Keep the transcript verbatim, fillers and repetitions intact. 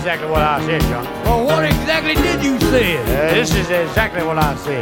exactly what I said, John. Well, what exactly did you say? Uh, this is exactly what I said.